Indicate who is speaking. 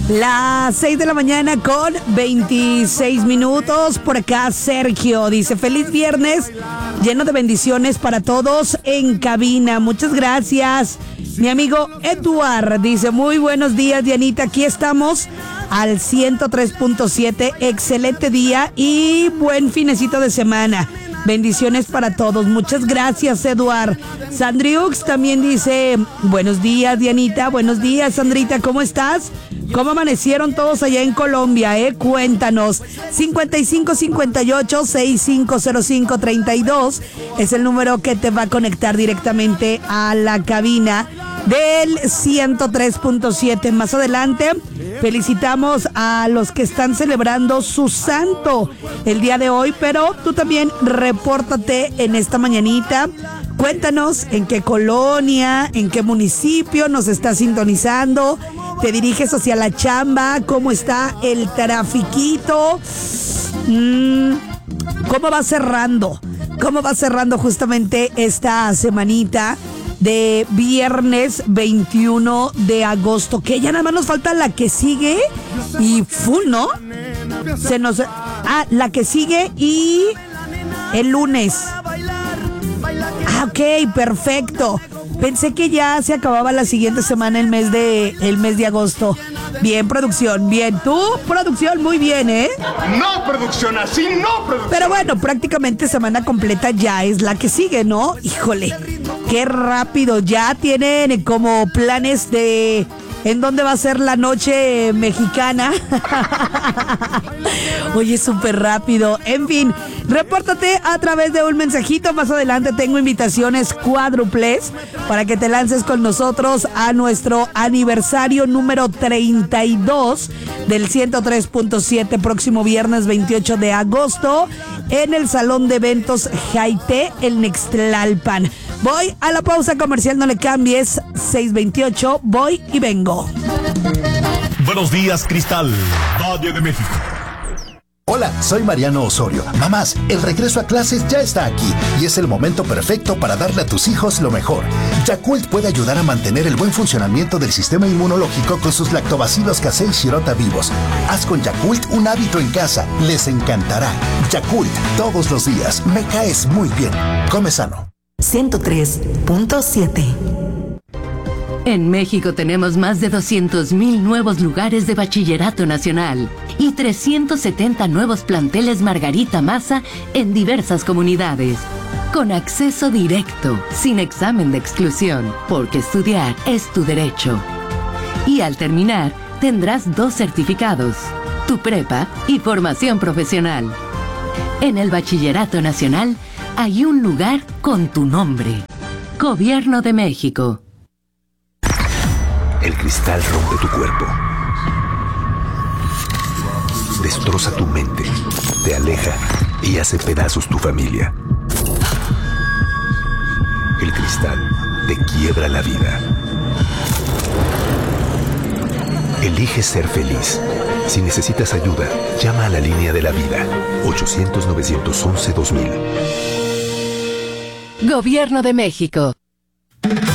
Speaker 1: Las 6 de la mañana con 26 minutos. Por acá Sergio dice: feliz viernes, lleno de bendiciones para todos en cabina. Muchas gracias. Mi amigo Eduard dice: muy buenos días, Dianita. Aquí estamos al 103.7. Excelente día y buen finecito de semana. Bendiciones para todos. Muchas gracias, Eduard. Sandriux también dice: buenos días, Dianita. Buenos días, Sandrita. ¿Cómo estás? ¿Cómo amanecieron todos allá en Colombia? Cuéntanos. 5558-650532 es el número que te va a conectar directamente a la cabina del 103.7. Más adelante felicitamos a los que están celebrando su santo el día de hoy, pero tú también repórtate en esta mañanita. Cuéntanos en qué colonia, en qué municipio nos estás sintonizando. Te diriges hacia la chamba. ¿Cómo está el trafiquito? ¿Cómo va cerrando? ¿Cómo va cerrando justamente esta semanita de viernes 21 de agosto? Que ya nada más nos falta la que sigue y full, ¿no? La que sigue y el lunes. Ok, perfecto. Pensé que ya se acababa la siguiente semana el mes de agosto. Bien, producción, bien. Tú, producción, muy bien, ¿eh?
Speaker 2: No, producción, así no, producción.
Speaker 1: Pero bueno, prácticamente semana completa ya es la que sigue, ¿no? Híjole, qué rápido. Ya tienen como planes de en dónde va a ser la noche mexicana. Oye, súper rápido. En fin, repórtate a través de un mensajito. Más adelante tengo invitaciones cuádruples para que te lances con nosotros a nuestro aniversario número 32 del 103.7, próximo viernes 28 de agosto en el Salón de Eventos Jaité, el Nextlalpan. Voy a la pausa comercial, no le cambies. 6:28, voy y vengo.
Speaker 3: Buenos días, Cristal, Valle de México.
Speaker 4: Hola, soy Mariano Osorio. Mamás, el regreso a clases ya está aquí y es el momento perfecto para darle a tus hijos lo mejor. Yakult puede ayudar a mantener el buen funcionamiento del sistema inmunológico con sus lactobacilos casei shirota vivos. Haz con Yakult un hábito en casa, les encantará. Yakult, todos los días, me caes muy bien. Come sano.
Speaker 5: 103.7.
Speaker 6: En México tenemos más de 200,000 nuevos lugares de bachillerato nacional y 370 nuevos planteles Margarita Maza en diversas comunidades. Con acceso directo, sin examen de exclusión, porque estudiar es tu derecho. Y al terminar, tendrás 2 certificados, tu prepa y formación profesional. En el bachillerato nacional hay un lugar con tu nombre. Gobierno de México.
Speaker 7: El cristal rompe tu cuerpo, destroza tu mente, te aleja y hace pedazos tu familia. El cristal te quiebra la vida. Elige ser feliz. Si necesitas ayuda, llama a la línea de la vida. 800-911-2000.
Speaker 6: Gobierno de México.